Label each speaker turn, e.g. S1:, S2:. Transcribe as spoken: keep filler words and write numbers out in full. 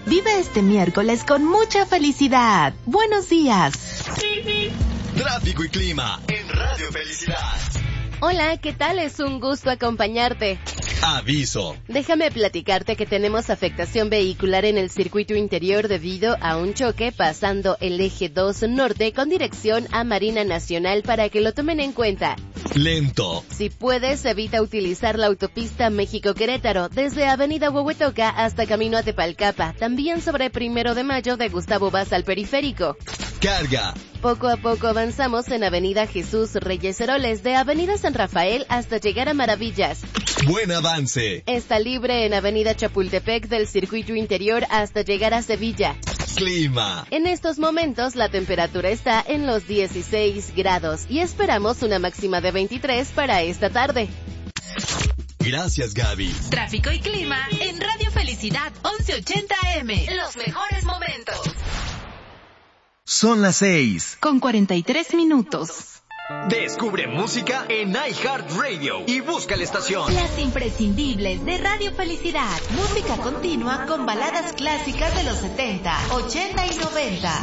S1: Vive este miércoles con mucha felicidad. Buenos días.
S2: Tráfico y clima en Radio Felicidad.
S3: Hola, ¿qué tal? Es un gusto acompañarte.
S2: Aviso.
S3: Déjame platicarte que tenemos afectación vehicular en el circuito interior debido a un choque pasando el eje dos norte con dirección a Marina Nacional para que lo tomen en cuenta.
S2: Lento.
S3: Si puedes, evita utilizar la autopista México-Querétaro desde Avenida Huehuetoca hasta Camino a Tepalcapa, también sobre Primero de Mayo de Gustavo Vaz al Periférico.
S2: Carga.
S3: Poco a poco avanzamos en Avenida Jesús Reyes Heroles de Avenida San Rafael hasta llegar a Maravillas.
S2: Buen avance.
S3: Está libre en Avenida Chapultepec del circuito interior hasta llegar a Sevilla.
S2: Clima.
S3: En estos momentos la temperatura está en los dieciséis grados y esperamos una máxima de veintitrés para esta tarde.
S2: Gracias, Gaby.
S4: Tráfico y clima en Radio Felicidad once ochenta A M. Los mejores momentos.
S5: Son las seis.
S1: Con cuarenta y tres minutos.
S6: Descubre música en iHeartRadio y busca la estación.
S1: Las imprescindibles de Radio Felicidad. Música continua con baladas clásicas de los setenta, ochenta y noventa.